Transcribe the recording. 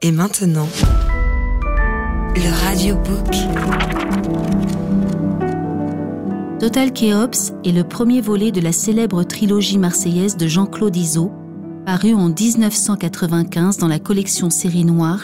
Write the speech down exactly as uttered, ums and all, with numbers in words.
Et maintenant, le radiobook. Total Kéops est le premier volet de la célèbre trilogie marseillaise de Jean-Claude Izzo, paru en dix-neuf cent quatre-vingt-quinze dans la collection Série Noire